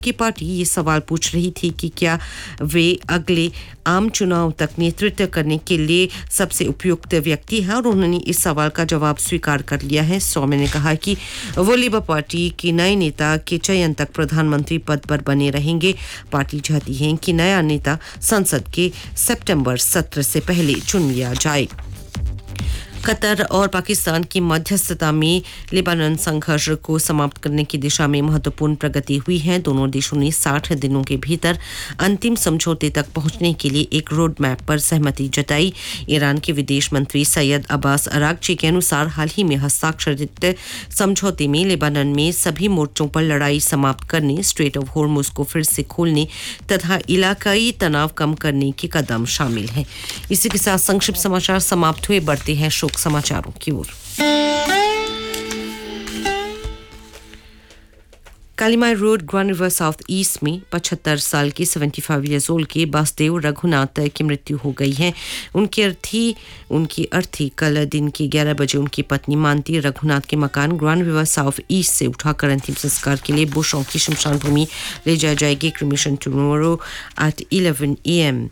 की पार्टी ये सवाल पूछ रही थी कि क्या वे अगले आम चुनाव तक नेतृत्व करने के लिए सबसे उपयुक्त व्यक्ति हैं, और उन्होंने इस सवाल का जवाब स्वीकार कर लिया है। स्वामी ने कहा कि वो लेबर पार्टी के नए नेता के चयन तक प्रधानमंत्री पद पर बने रहेंगे। पार्टी चाहती है कि नया नेता संसद के सितंबर सत्र से पहले चुन लिया जाए। कतर और पाकिस्तान की मध्यस्थता में लेबनान संघर्ष को समाप्त करने की दिशा में महत्वपूर्ण प्रगति हुई है। दोनों देशों ने 60 दिनों के भीतर अंतिम समझौते तक पहुंचने के लिए एक रोड मैप पर सहमति जताई। ईरान के विदेश मंत्री सैयद अब्बास अरागची के अनुसार हाल ही में हस्ताक्षरित समझौते में लेबनान में सभी मोर्चों पर लड़ाई समाप्त करने, स्ट्रेट ऑफ हॉर्मुज को फिर से खोलने तथा इलाकाई तनाव कम करने के कदम शामिल हैं। इसी के साथ संक्षिप्त समाचार समाप्त हुए। बढ़ते हैं शोक समाचारों की ओर। Kalimai road grand river south east में 75 साल की 75 ईयर्स ओल्ड के बासदेव रघुनाथ की मृत्यु हो गई है। उनकी अर्थी कल दिन के 11 बजे उनकी पत्नी मानती रघुनाथ के मकान ग्रैंड रिवर साउथ ईस्ट से उठाकर अंतिम संस्कार के लिए बुशों की शमशान भूमि ले जाया जाएगी। Cremation tomorrow at 11 AM।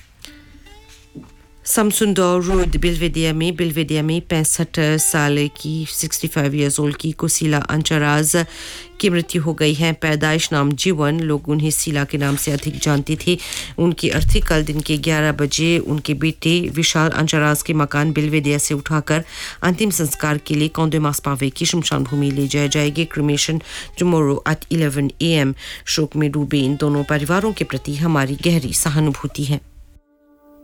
समसुंदर road बिलवेदिया में 65 साल की 65 ईयर्स ओल्ड की कुशीला अंचराज की मृत्यु हो गई है। पैदाइश नाम जीवन, लोग उन्हें शीला के नाम से अधिक जानते थे। उनकी अर्थी कल दिन के 11 बजे उनके बेटे विशाल अंचराज के मकान बिलवेदिया से उठाकर अंतिम संस्कार के लिए कौंदे मासपावे की शमशान भूमि ले जाया जाएगी। Cremation tomorrow at 11 AM। शोक में डूबे इन दोनों परिवारों के प्रति हमारी गहरी सहानुभूति है।